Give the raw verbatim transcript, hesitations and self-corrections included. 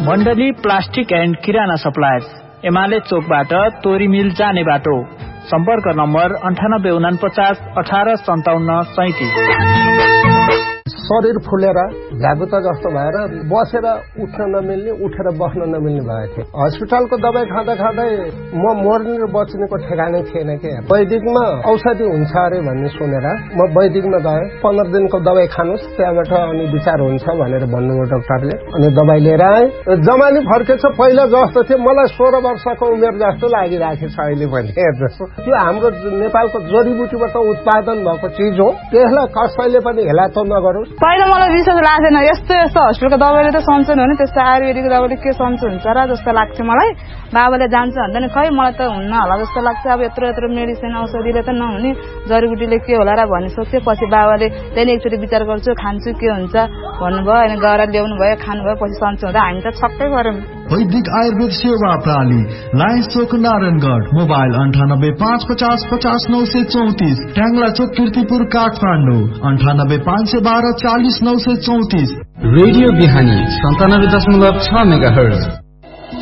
मण्डली plastic and किराना suppliers, UML चोकबाट तोरी मिल जाने बाटो। सम्पर्क नम्बर अन्ठानब्बे उनापचास अठार सन्ताउन्न सैतिस। शरीर फुलेर झ्यागुता जस्तो भएर बसेर उठ्न नमिल्ने, उठेर बस्न नमिल्ने भएको थियो। हस्पिटलको दबाई खाँदा खाँदै म मर्ने र बच्नेको ठेगानै थिएन के। वैदिकमा औषधि हुन्छ अरे भन्ने सुनेर म वैदिकमा गएँ। पन्ध्र दिनको दबाई खानुहोस्, त्यहाँबाट अनि विचार हुन्छ भनेर भन्नुभयो डाक्टरले। अनि दबाई लिएर आएँ। जमानी फर्केछ, पहिला जस्तो थियो मलाई सोह्र वर्षको उमेर जस्तो लागिरहेको छ अहिले पनि। जस्तो त्यो हाम्रो नेपालको जडीबुटीबाट उत्पादन भएको चिज हो, त्यसलाई कसैले पनि हेला त नगरोस्। पहिला मलाई विश्वास लाग्थेन, यस्तो यस्तो हस्पिटलको दबाईले त सन्चो हुने, त्यस्तो आयुर्वेदिक दबाईले के सन्चो हुन्छ र जस्तो लाग्थ्यो मलाई। बाबाले जान्छ भन्दा नि खै मलाई त हुन्न होला जस्तो लाग्छ। अब यत्रो यत्रो मेडिसिन औषधिले त नहुने, जडीबुटीले के होला र भन्ने सोच्थ्यो। पछि बाबाले त्यहाँदेखि एकचोटि विचार गर्छु, खान्छु के हुन्छ भन्नुभयो। अनि गएर ल्याउनु भयो, खानुभयो, पछि सन्चो हुँदा हामी त छक्कै पर्यौँ। वैदिक आयुर्वेद सेवा प्रणाली, लायन्स चोक नारायणगढ। मोबाइल अन्ठानब्बे पाँच पचास पचास नौ सय चौतिस। ट्याङ्ला चोक किर्तिपुर काठमाडौँ अन्ठानब्बे पाँच सय बाह्र चालिस नौ सय चौतिस। रेडियो बिहानी सन्तानब्बे दशमलव छ मेगा हर्ज।